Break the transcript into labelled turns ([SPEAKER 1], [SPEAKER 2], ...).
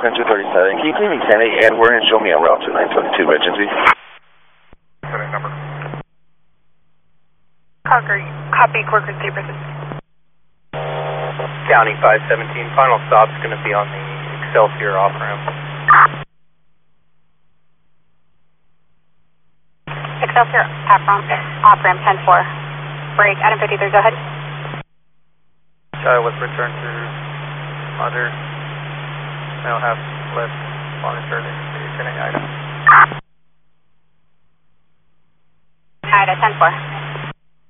[SPEAKER 1] Falcon 237. Can you please extend Edward and show me a route to 922 Regency?
[SPEAKER 2] Number.
[SPEAKER 3] Copy, Corcoran Stevenson.
[SPEAKER 2] County 517. Final stop's going to be on the Excelsior off-ramp.
[SPEAKER 3] Excelsior off-ramp 10-4. Break, Adam 53, go ahead.
[SPEAKER 2] With return to mother. Now have left monitored in item.
[SPEAKER 3] Ida 10-4.